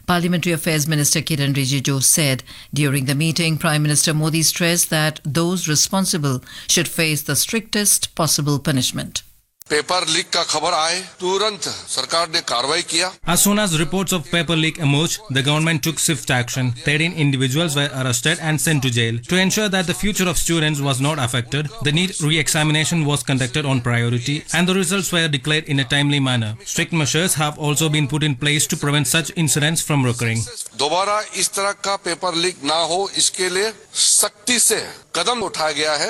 Parliamentary Affairs Minister Kiran Rijiju said during the meeting, Prime Minister Modi stressed that those responsible should face the strictest possible punishment. Paper leak का खबर आए तुरंत सरकार ने कार्रवाई किया. As soon as reports of paper leak emerged, the government took swift action. 13 individuals were arrested and sent to jail. To ensure that the future of students was not affected, the NEET re-examination was conducted on priority and the results were declared in a timely manner. Strict measures have also been put in place to prevent such incidents from recurring. दोबारा इस तरह का paper leak ना हो, इसके लिए सख्ती से कदम उठाया गया है.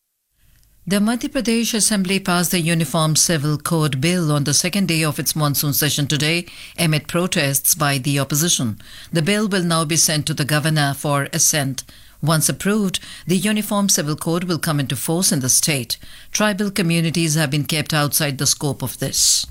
The Madhya Pradesh Assembly passed the Uniform Civil Code Bill on the second day of its monsoon session today amid protests by the opposition. The bill will now be sent to the governor for assent. Once approved, the Uniform Civil Code will come into force in the state. Tribal communities have been kept outside the scope of this.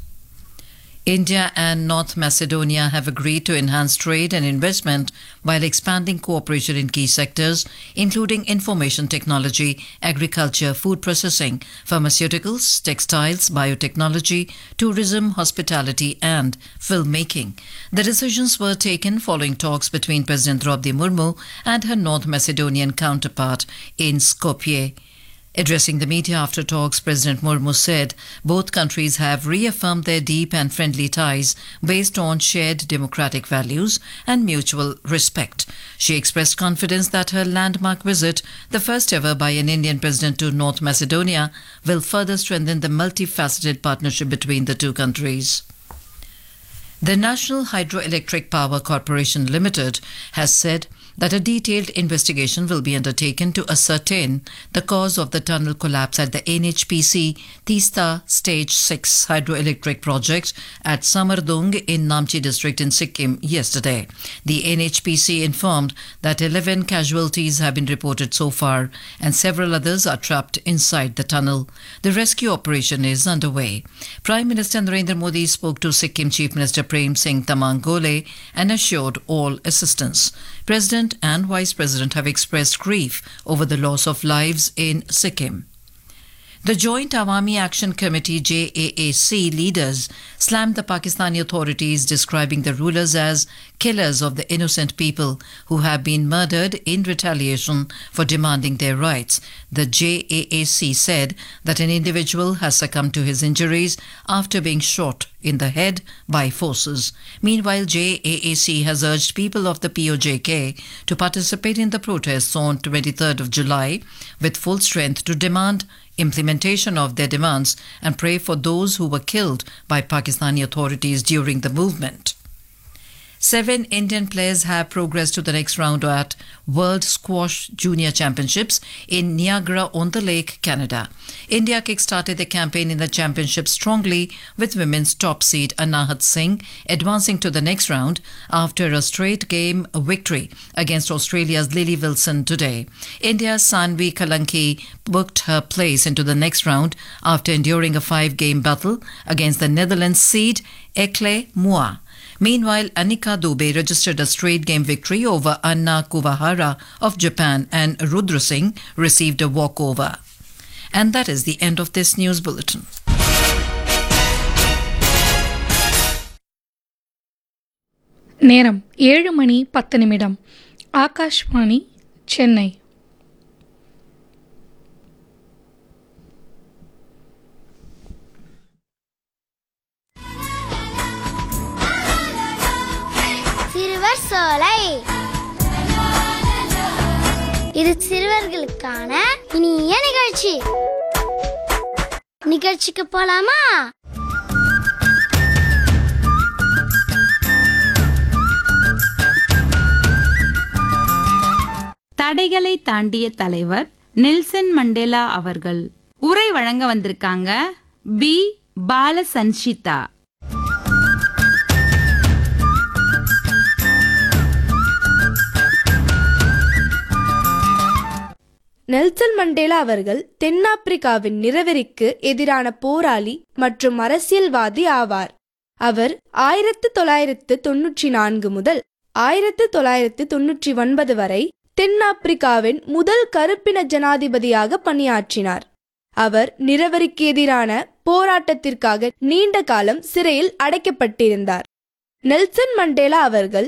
India and North Macedonia have agreed to enhance trade and investment while expanding cooperation in key sectors, including information technology, agriculture, food processing, pharmaceuticals, textiles, biotechnology, tourism, hospitality, and filmmaking. The decisions were taken following talks between President Draupadi Murmu and her North Macedonian counterpart in Skopje. Addressing the media after talks, President Murmu said both countries have reaffirmed their deep and friendly ties based on shared democratic values and mutual respect. She expressed confidence that her landmark visit, the first ever by an Indian president to North Macedonia, will further strengthen the multifaceted partnership between the two countries. The National Hydroelectric Power Corporation Limited has said that a detailed investigation will be undertaken to ascertain the cause of the tunnel collapse at the NHPC Teesta Stage 6 hydroelectric project at Samardung in Namchi district in Sikkim yesterday. The NHPC informed that 11 casualties have been reported so far and several others are trapped inside the tunnel. The rescue operation is underway. Prime Minister Narendra Modi spoke to Sikkim Chief Minister Prem Singh Tamang Gole and assured all assistance. President and Vice President have expressed grief over the loss of lives in Sikkim. The Joint Awami Action Committee JAAC leaders slammed the Pakistani authorities, describing the rulers as killers of the innocent people who have been murdered in retaliation for demanding their rights. The JAAC said that an individual has succumbed to his injuries after being shot in the head by forces. Meanwhile, JAAC has urged people of the POJK to participate in the protests on 23rd of July with full strength to demand implementation of their demands and pray for those who were killed by Pakistani authorities during the movement. 7 Indian players have progressed to the next round at World Squash Junior Championships in Niagara-on-the-Lake, Canada. India kick-started the campaign in the championship strongly with women's top seed Anahat Singh advancing to the next round after a straight-game victory against Australia's Lily Wilson today. India's Sanvi Kalanki booked her place into the next round after enduring a 5-game battle against the Netherlands seed Ekle Mua. Meanwhile, Anika Dubey registered a straight-game victory over Anna Kuvahara of Japan and Rudra Singh received a walkover. And that is the end of this news bulletin. நேரம் 7:10 ஆகாஷ்வாணி சென்னை. சிறுவர் சோலை, இது சிறுவர்களுக்கான இனிய நிகழ்ச்சி. நிகழ்ச்சிக்கு போலாமா? தடைகளை தாண்டிய தலைவர் நெல்சன் மண்டேலா அவர்கள் உரை வழங்க வந்திருக்காங்க பி பாலசன்ஷிதா. நெல்சன் மண்டேலா அவர்கள் தென்னாப்பிரிக்காவின் நிறவெறிக்கு எதிரான போராளி மற்றும் அரசியல்வாதி ஆவார். அவர் 1994 முதல் 1999 வரை தென்னாப்பிரிக்காவின் முதல் கருப்பின ஜனாதிபதியாக பணியாற்றினார். அவர் நிறவெறிக்கு எதிரான போராட்டத்திற்காக நீண்ட காலம் சிறையில் அடைக்கப்பட்டிருந்தார். நெல்சன் மண்டேலா அவர்கள்